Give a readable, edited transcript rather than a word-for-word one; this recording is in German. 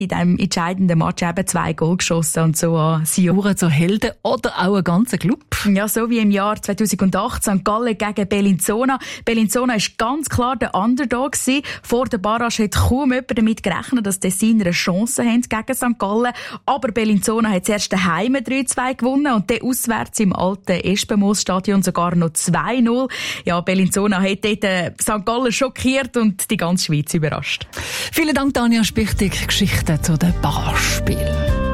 in diesem entscheidenden Match eben 2 Goal geschossen und so an Sion zu Helden oder auch ein ganzer Club. Ja, so wie im Jahr 2008 St. Gallen gegen Bellinzona. Bellinzona ist ganz klar der Underdog gewesen. Vor der Barrage hat kaum jemand damit gerechnet, dass die Tessiner eine Chance haben gegen St. Gallen. Aber Bellinzona hat zuerst daheim 3-2 gewonnen und dann auswärts im alten Espenmoos-Stadion sogar noch 2-0. Ja, Bellinzona hat dort St. Gallen schockiert und die ganze Schweiz überrascht. Vielen Dank, Tanja Spichtig. Geschichten zu den Barspielen.